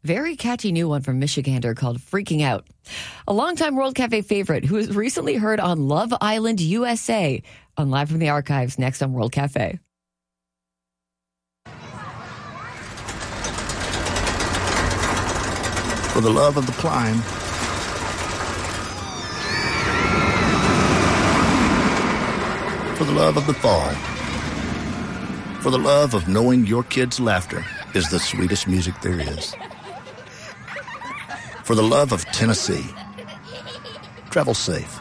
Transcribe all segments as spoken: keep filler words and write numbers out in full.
Very catchy new one from Michigander called Freaking Out. A longtime World Cafe favorite who was recently heard on Love Island U S A on Live from the Archives next on World Cafe. For the love of the climb. For the love of the fall. For the love of knowing your kids' laughter is the sweetest music there is. For the love of Tennessee. Travel safe.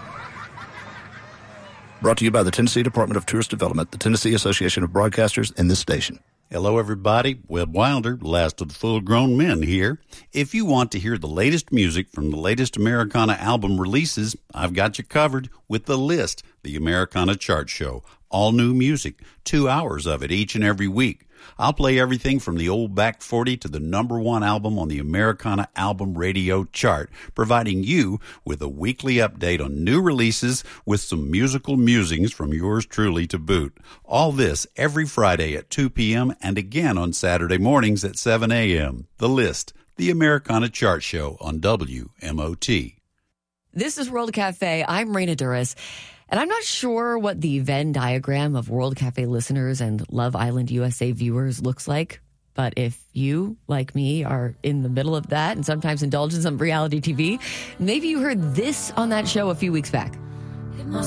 Brought to you by the Tennessee Department of Tourist Development, the Tennessee Association of Broadcasters, and this station. Hello, everybody. Webb Wilder, last of the full-grown men here. If you want to hear the latest music from the latest Americana album releases, I've got you covered with The List, the Americana chart show. All new music, two hours of it each and every week. I'll play everything from the old back forty to the number one album on the Americana Album Radio chart, providing you with a weekly update on new releases with some musical musings from yours truly to boot. All this every Friday at two p.m. and again on Saturday mornings at seven a.m. The List, the Americana chart show on W M O T. This is World Cafe. I'm Raina Duras. And I'm not sure what the Venn diagram of World Cafe listeners and Love Island U S A viewers looks like. But if you, like me, are in the middle of that and sometimes indulge in some reality T V, maybe you heard this on that show a few weeks back. It must